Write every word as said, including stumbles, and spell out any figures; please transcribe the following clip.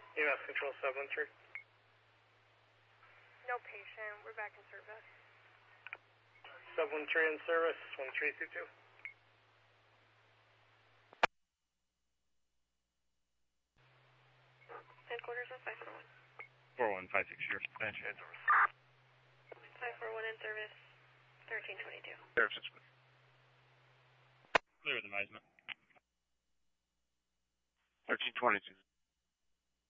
E M S Control seven one three. No patient. We're back in service. seven one three in service, one three two two. Headquarters on five four one. four one five six zero. Dispatch. five four one in service, thirteen twenty-two. Service. Clear with advisement. thirteen twenty-two.